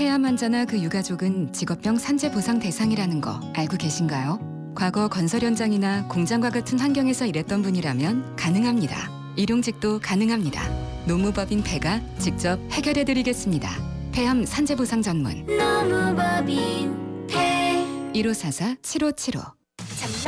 폐암 환자나 그 유가족은 직업병 산재 보상 대상이라는 거 알고 계신가요? 과거 건설 현장이나 공장과 같은 환경에서 일했던 분이라면 가능합니다. 일용직도 가능합니다. 노무법인 폐가 직접 해결해드리겠습니다. 폐암 산재 보상 전문 노무법인 폐 1544-7575